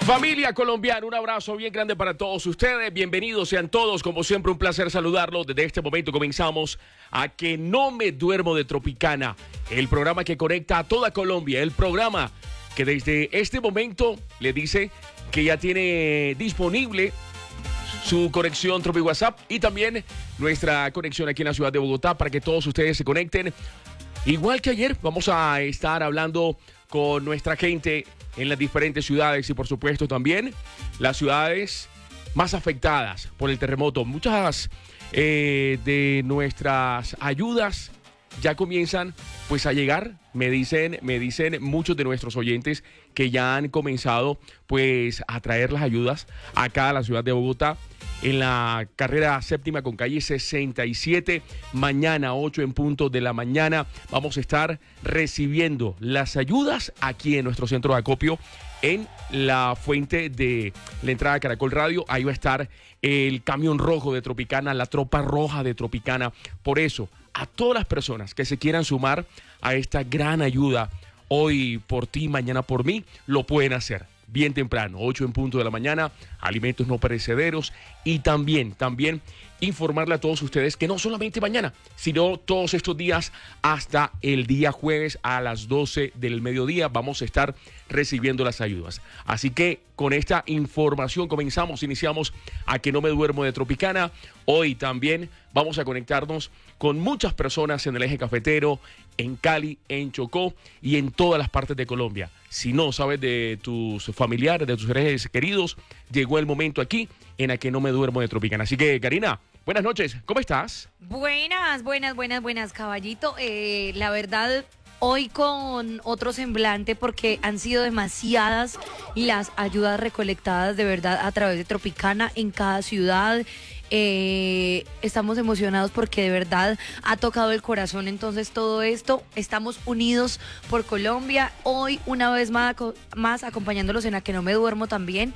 Familia colombiana, un abrazo bien grande para todos ustedes. Bienvenidos sean todos, como siempre un placer saludarlos. Desde este momento comenzamos a Que No Me Duermo de Tropicana, el programa que conecta a toda Colombia, el programa que desde este momento le dice que ya tiene disponible su conexión Tropi WhatsApp y también nuestra conexión aquí en la ciudad de Bogotá para que todos ustedes se conecten. Igual que ayer, vamos a estar hablando con nuestra gente en las diferentes ciudades y por supuesto también las ciudades más afectadas por el terremoto. Muchas de nuestras ayudas ya comienzan pues a llegar. Me dicen muchos de nuestros oyentes que ya han comenzado pues a traer las ayudas acá a la ciudad de Bogotá. En la carrera séptima con calle 67, mañana 8 en punto de la mañana, vamos a estar recibiendo las ayudas aquí en nuestro centro de acopio, en la fuente de la entrada de Caracol Radio. Ahí va a estar el camión rojo de Tropicana, la tropa roja de Tropicana. Por eso, a todas las personas que se quieran sumar a esta gran ayuda, hoy por ti, mañana por mí, lo pueden hacer. Bien temprano, 8 en punto de la mañana, alimentos no perecederos y también informarle a todos ustedes que no solamente mañana, sino todos estos días hasta el día jueves a las 12 del mediodía vamos a estar recibiendo las ayudas. Así que con esta información iniciamos a Que No Me Duermo de Tropicana. Hoy también vamos a conectarnos con muchas personas en el eje cafetero, en Cali, en Chocó y en todas las partes de Colombia. Si no sabes de tus familiares, de tus seres queridos, llegó el momento aquí en A Que No Me Duermo de Tropicana. Así que, Karina, buenas noches, ¿cómo estás? Buenas, caballito. La verdad, hoy con otro semblante porque han sido demasiadas las ayudas recolectadas de verdad a través de Tropicana en cada ciudad. Estamos emocionados porque de verdad ha tocado el corazón. Entonces todo esto, estamos unidos por Colombia. Hoy una vez más acompañándolos en A Que No Me Duermo también,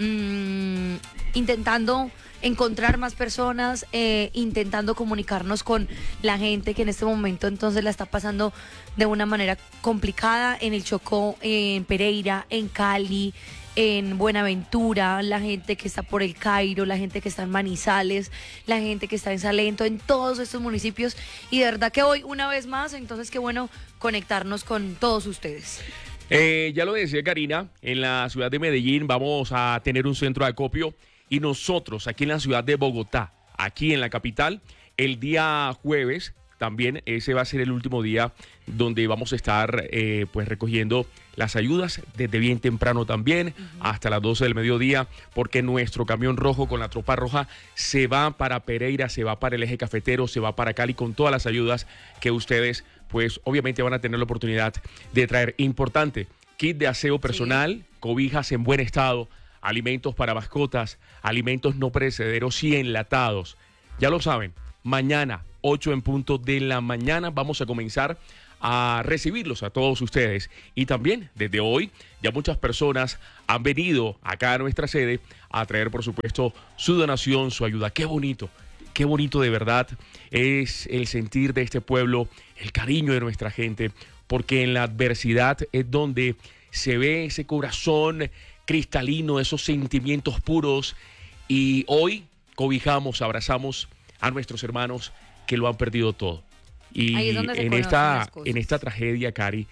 intentando encontrar más personas, intentando comunicarnos con la gente que en este momento entonces la está pasando de una manera complicada en el Chocó, en Pereira, en Cali, en Buenaventura, la gente que está por el Cairo, la gente que está en Manizales, la gente que está en Salento, en todos estos municipios. Y de verdad que hoy una vez más, entonces qué bueno conectarnos con todos ustedes. Ya lo decía Karina, en la ciudad de Medellín vamos a tener un centro de acopio y nosotros aquí en la ciudad de Bogotá, aquí en la capital, el día jueves también ese va a ser el último día donde vamos a estar pues recogiendo las ayudas desde bien temprano también, hasta las 12 del mediodía, porque nuestro camión rojo con la tropa roja se va para Pereira, se va para el eje cafetero, se va para Cali con todas las ayudas que ustedes pues obviamente van a tener la oportunidad de traer. Importante, kit de aseo personal, cobijas en buen estado, alimentos para mascotas, alimentos no perecederos y enlatados. Ya lo saben, mañana 8 en punto de la mañana vamos a comenzar a recibirlos a todos ustedes. Y también desde hoy ya muchas personas han venido acá a nuestra sede a traer por supuesto su donación, su ayuda. Qué bonito de verdad es el sentir de este pueblo, el cariño de nuestra gente, porque en la adversidad es donde se ve ese corazón cristalino, esos sentimientos puros. Y hoy cobijamos, abrazamos a nuestros hermanos que lo han perdido todo. Y en esta tragedia, Cari,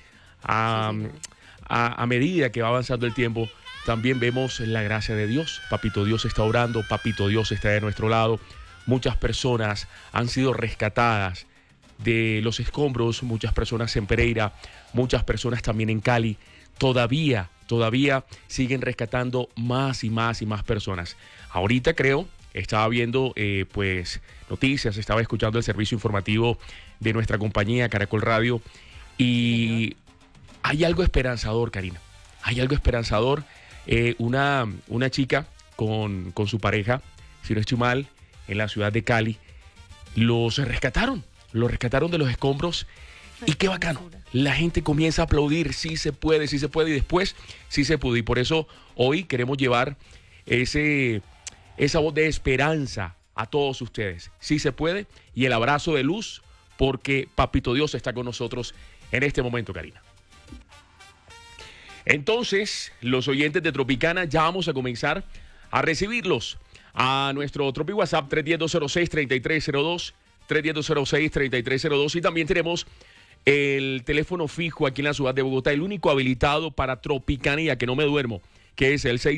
a medida que va avanzando el tiempo, también vemos la gracia de Dios. Papito Dios está orando, Papito Dios está de nuestro lado. Muchas personas han sido rescatadas de los escombros, muchas personas en Pereira, muchas personas también en Cali. Todavía siguen rescatando más y más personas. Ahorita estaba viendo pues noticias, estaba escuchando el servicio informativo de nuestra compañía Caracol Radio y hay algo esperanzador, Karina. Hay algo esperanzador. Una chica con su pareja, si no estoy mal, en la ciudad de Cali, los rescataron de los escombros. Y qué bacano, la gente comienza a aplaudir, sí se puede, y después sí se pudo. Y por eso hoy queremos llevar esa voz de esperanza a todos ustedes. Sí se puede, y el abrazo de luz, porque Papito Dios está con nosotros en este momento, Karina. Entonces, los oyentes de Tropicana ya vamos a comenzar a recibirlos a nuestro Tropi WhatsApp 310-206-3302, 310-206-3302, y también tenemos el teléfono fijo aquí en la ciudad de Bogotá, el único habilitado para Tropicana y a que no me duermo, que es el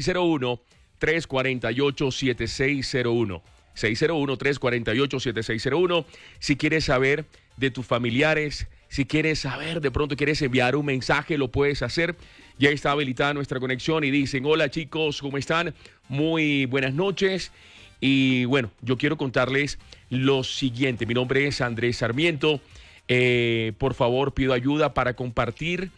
601-348-7601. 601-348-7601. Si quieres saber de tus familiares, si quieres saber, de pronto quieres enviar un mensaje, lo puedes hacer. Ya está habilitada nuestra conexión y dicen: hola chicos, ¿cómo están? Muy buenas noches. Y bueno, yo quiero contarles lo siguiente. Mi nombre es Andrés Sarmiento. Por favor, pido ayuda para compartir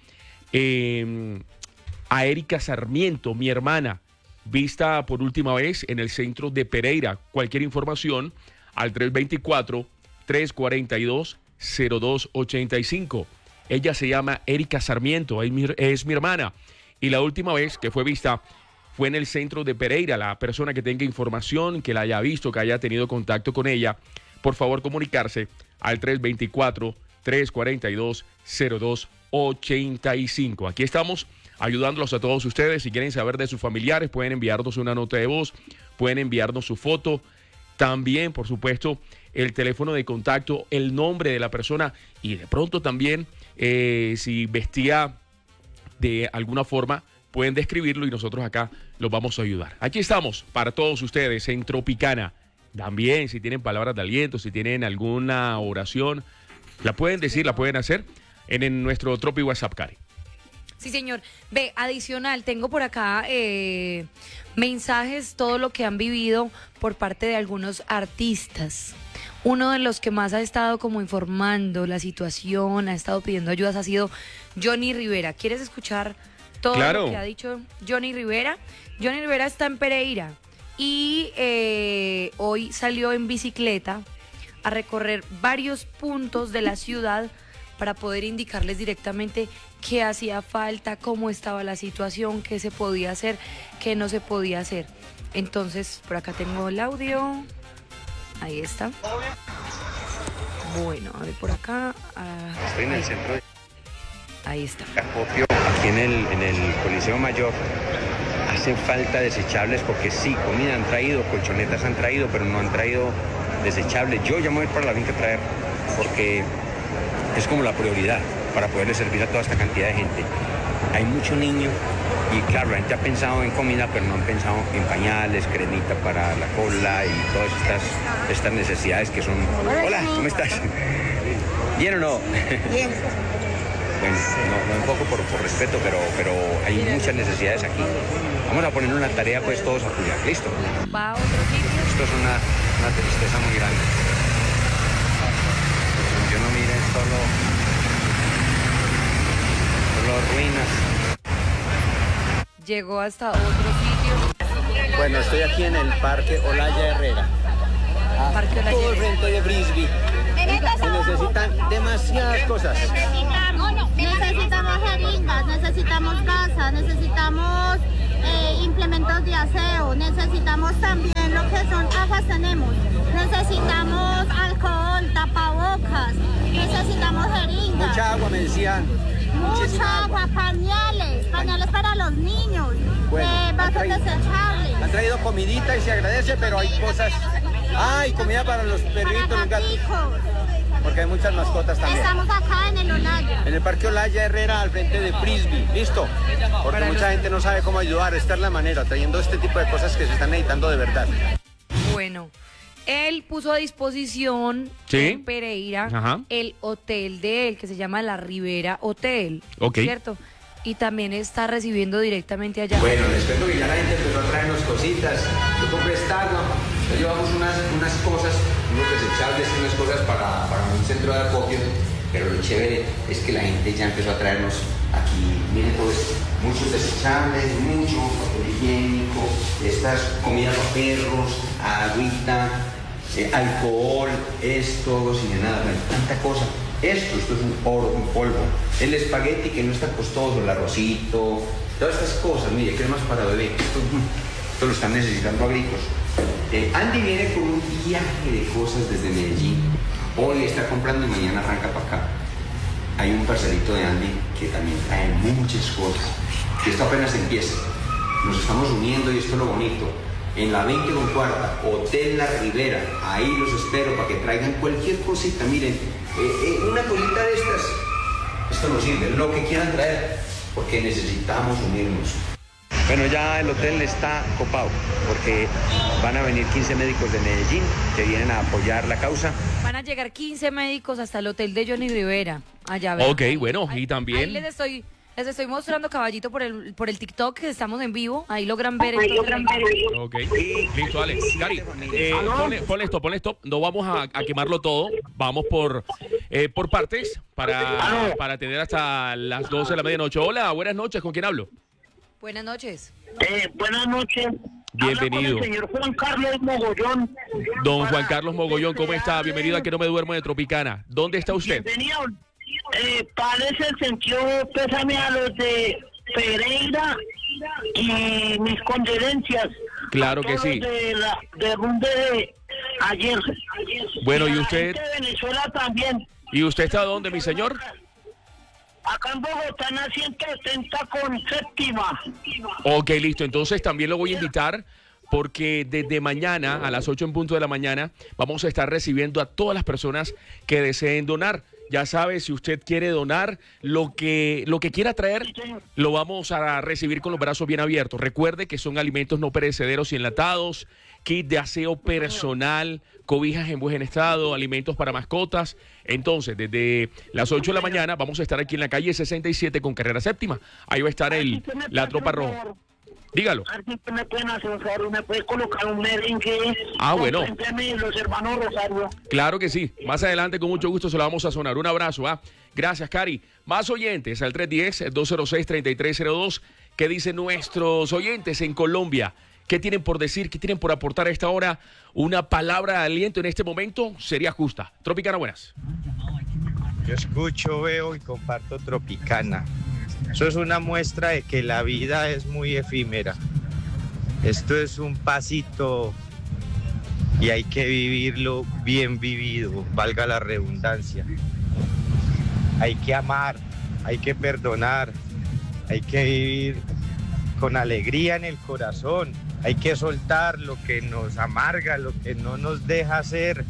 a Erika Sarmiento, mi hermana, vista por última vez en el centro de Pereira. Cualquier información al 324-342-0285. Ella se llama Erika Sarmiento, es mi hermana. Y la última vez que fue vista fue en el centro de Pereira. La persona que tenga información, que la haya visto, que haya tenido contacto con ella, por favor comunicarse al 324-342-0285. Aquí estamos ayudándolos a todos ustedes. Si quieren saber de sus familiares, pueden enviarnos una nota de voz, pueden enviarnos su foto. También, por supuesto, el teléfono de contacto, el nombre de la persona y de pronto también si vestía de alguna forma, pueden describirlo y nosotros acá los vamos a ayudar. Aquí estamos para todos ustedes en Tropicana. También, si tienen palabras de aliento, si tienen alguna oración, la pueden decir, la pueden hacer en nuestro Tropi WhatsApp, Cari. Sí, señor. Ve, adicional, tengo por acá mensajes, todo lo que han vivido por parte de algunos artistas. Uno de los que más ha estado como informando la situación, ha estado pidiendo ayudas, ha sido Johnny Rivera. ¿Quieres escuchar todo lo que ha dicho Johnny Rivera? Johnny Rivera está en Pereira y hoy salió en bicicleta a recorrer varios puntos de la ciudad para poder indicarles directamente qué hacía falta, cómo estaba la situación, qué se podía hacer, qué no se podía hacer. Entonces, por acá tengo el audio. Ahí está. Bueno, a ver por acá. Estoy en el centro de ahí está. Acopio, aquí en el Coliseo Mayor. Hacen falta desechables porque sí, comida han traído, colchonetas han traído, pero no han traído desechables. Yo ya me voy para la finca a traer porque es como la prioridad para poderle servir a toda esta cantidad de gente. Hay mucho niño y claro, la gente ha pensado en comida, pero no han pensado en pañales, cremita para la cola y todas estas necesidades que son... Hola, ¿cómo estás? ¿Bien o no? Bien. Bueno, no un poco por respeto, pero hay muchas necesidades aquí. Vamos a poner una tarea pues todos a apoyar. ¿Listo? Va a otro sitio. Esto es una tristeza muy grande. Yo no miren solo ruinas. Llegó hasta otro sitio. Bueno, estoy aquí en el Parque Olaya Herrera. Parque Olaya Todo el Herrera. frente de Frisbee. Se necesitan demasiadas cosas. Necesitamos jeringas, necesitamos gasas, necesitamos implementos de aseo, necesitamos también lo que son aguas tenemos, necesitamos alcohol, tapabocas, necesitamos jeringas. Mucha agua, me decían. Mucha agua, pañales para los niños, Bueno, vasos desechables. Han traído comidita y se agradece, pero hay cosas... Hay comida para los perritos, los gatos. Porque hay muchas mascotas también. Estamos acá en el Olaya. En el Parque Olaya Herrera, al frente de Frisbee. ¿Listo? Porque mucha gente no sabe cómo ayudar. Esta es la manera, trayendo este tipo de cosas que se están necesitando de verdad. Bueno, él puso a disposición en Pereira el hotel de él, que se llama La Ribera Hotel, ¿cierto? Y también está recibiendo directamente allá. Bueno, les cuento que ya la gente empezó a traernos cositas. Yo compré esta agua, ya llevamos unas cosas, unos desechables, unas cosas para un centro de acopio. Pero lo chévere es que la gente ya empezó a traernos aquí, miren todo esto, muchos desechables, mucho papel higiénico, estas comidas para perros, agüita, alcohol, esto, sin nada, tanta cosa. Esto es un polvo. El espagueti que no está costoso, el arrocito, todas estas cosas, mire, cremas para bebé, esto lo están necesitando agrícolas. Andy viene con un viaje de cosas desde Medellín. Hoy está comprando y mañana arranca para acá. Hay un parcerito de Andy que también trae muchas cosas. Y esto apenas empieza. Nos estamos uniendo y esto es lo bonito. En la 20 con cuarta, Hotel La Ribera, ahí los espero para que traigan cualquier cosita. Miren, una cosita de estas, esto nos sirve, lo que quieran traer, porque necesitamos unirnos. Bueno, ya el hotel está copado, porque van a venir 15 médicos de Medellín que vienen a apoyar la causa. Van a llegar 15 médicos hasta el hotel de Johnny Rivera. Allá ven. Ok, bueno, y también... Ahí les estoy mostrando, caballito, por el TikTok, que estamos en vivo. Ahí logran ver. Ok, listo, dale. Gary, ponle esto. No vamos a quemarlo todo. Vamos por partes para tener hasta las 12 de la medianoche. Hola, buenas noches. ¿Con quién hablo? Buenas noches. Buenas noches. Bienvenido. Habla con el señor Juan Carlos Mogollón. Don Juan Carlos Mogollón, ¿cómo está? Bienvenido a Que No Me Duermo de Tropicana. ¿Dónde está usted? Bienvenido. Parece el sentido pésame a los de Pereira y mis condolencias. Claro que sí. De rumbe de ayer. Bueno, ¿y la usted? gente de Venezuela también. ¿Y usted está dónde, mi señor? Acá en Bogotá en la 170 con séptima. Ok, listo. Entonces también lo voy a invitar porque desde mañana a las 8 en punto de la mañana vamos a estar recibiendo a todas las personas que deseen donar. Ya sabe, si usted quiere donar, lo que quiera traer, lo vamos a recibir con los brazos bien abiertos. Recuerde que son alimentos no perecederos y enlatados, kit de aseo personal, cobijas en buen estado, alimentos para mascotas. Entonces, desde las 8 de la mañana vamos a estar aquí en la calle 67 con carrera séptima. Ahí va a estar la tropa roja. Dígalo. A ver si me pueden hacer un favor, me puede colocar un merengue. Bueno. Los hermanos Rosario. Claro que sí. Más adelante, con mucho gusto, se lo vamos a sonar. Un abrazo. Gracias, Cari. Más oyentes al 310-206-3302. ¿Qué dicen nuestros oyentes en Colombia? ¿Qué tienen por decir? ¿Qué tienen por aportar a esta hora? Una palabra de aliento en este momento sería justa. Tropicana, buenas. Yo escucho, veo y comparto Tropicana. Eso es una muestra de que la vida es muy efímera. Esto es un pasito y hay que vivirlo bien vivido, valga la redundancia. Hay que amar, hay que perdonar, hay que vivir con alegría en el corazón. Hay que soltar lo que nos amarga, lo que no nos deja ser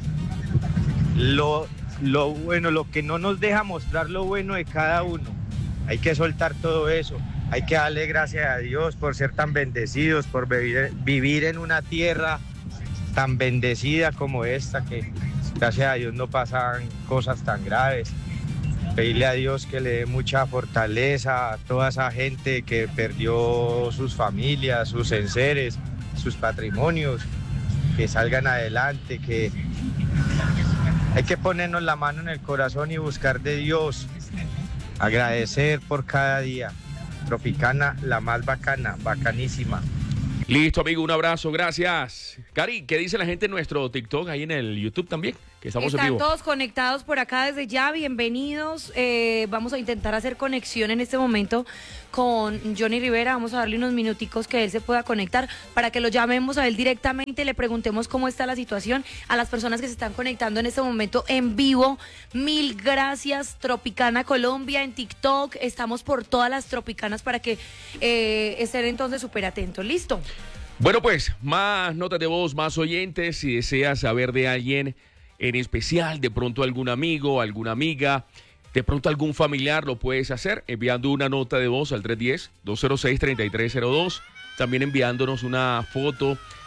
lo bueno, lo que no nos deja mostrar lo bueno de cada uno. Hay que soltar todo eso, hay que darle gracias a Dios por ser tan bendecidos, por vivir en una tierra tan bendecida como esta, que gracias a Dios no pasan cosas tan graves. Pedirle a Dios que le dé mucha fortaleza a toda esa gente que perdió sus familias, sus enseres, sus patrimonios, que salgan adelante, que hay que ponernos la mano en el corazón y buscar de Dios. Agradecer por cada día. Tropicana, la más bacana, bacanísima. Listo, amigo, un abrazo, gracias. Cari, ¿qué dice la gente en nuestro TikTok, ahí en el YouTube también? Que estamos en vivo. Están todos conectados por acá desde ya, bienvenidos. Vamos a intentar hacer conexión en este momento con Johnny Rivera. Vamos a darle unos minuticos que él se pueda conectar para que lo llamemos a él directamente, le preguntemos cómo está la situación a las personas que se están conectando en este momento en vivo. Mil gracias, Tropicana Colombia en TikTok. Estamos por todas las tropicanas para que estén entonces súper atentos. ¿Listo? Bueno, pues, más notas de voz, más oyentes. Si deseas saber de alguien en especial, de pronto algún amigo, alguna amiga, de pronto algún familiar, lo puedes hacer enviando una nota de voz al 310-206-3302, también enviándonos una foto